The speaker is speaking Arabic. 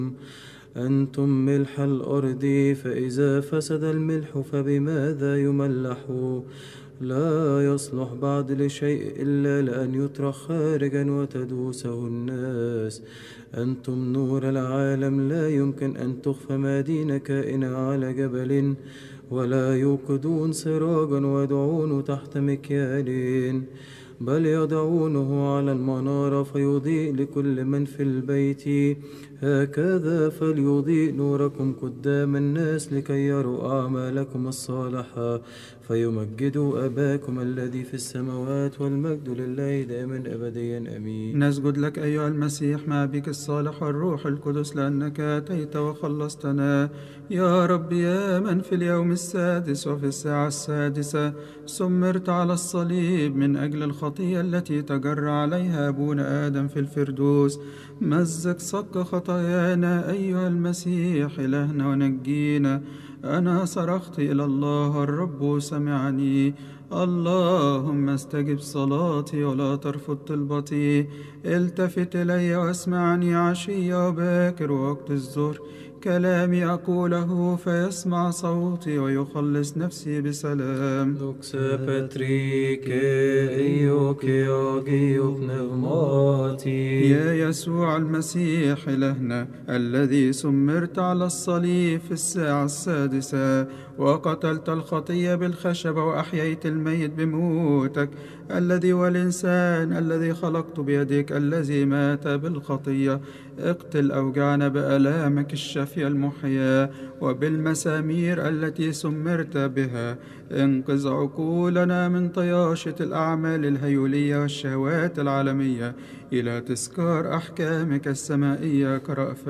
أنتم ملح الأرض، فإذا فسد الملح فبماذا يملح؟ لا يصلح بعد لشيء إلا لأن يطرح خارجا وتدوسه الناس. أنتم نور العالم، لا يمكن أن تخفى مدينة كائنة على جبل، ولا يوقدون سراجا ويضعونه تحت مكيال، بل يضعونه على المنارة فيضيء لكل من في البيت. هكذا فليضيء نوركم قدام الناس لكي يروا أعمالكم الصالحة فيمجدوا أباكم الذي في السماوات. والمجد لله دائما أبديا آمين. نسجد لك أيها المسيح مع بك الصالح والروح القدس، لأنك أتيت وخلصتنا يا رب، يا من في اليوم السادس وفي الساعة السادسة سمرت على الصليب من أجل الخطية التي تجرى عليها أبونا آدم في الفردوس. مزق صك خطايانا أيها المسيح إلهنا ونجينا. أنا صرخت إلى الله، الرب سمعني. اللهم استجب صلاتي ولا ترفض طلبتي. التفت إلي واسمعني عشي وباكر ووقت الظهر. كلامي أقوله فيسمع صوتي ويخلص نفسي بسلام. Doxa Patrike Ioke Pneumati. يا يسوع المسيح إلهنا الذي سمرت على الصليب في الساعة السادسة وقتلت الخطية بالخشبة وأحييت الميت بموتك، الذي والإنسان الذي خلقت بيدك الذي مات بالخطية، اقتل أوجعنا بآلامك الشافية المحياة وبالمسامير التي سمرت بها. انقذ عقولنا من طياشة الأعمال الهيولية والشهوات العالمية إلى تذكار أحكامك السمائية كرأفة